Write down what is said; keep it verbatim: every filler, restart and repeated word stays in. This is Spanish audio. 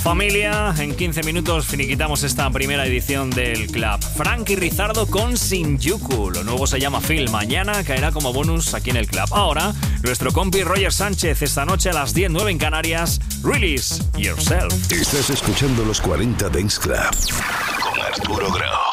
familia. En quince minutos finiquitamos esta primera edición del Club. Frankie Rizardo con Shinjuku. Lo nuevo se llama Phil. Mañana caerá como bonus aquí en el Club. Ahora, nuestro compi Roger Sánchez. Esta noche a las diez, nueve en Canarias. Release Yourself. Estás escuchando los cuarenta Dance Club con Arturo Grau.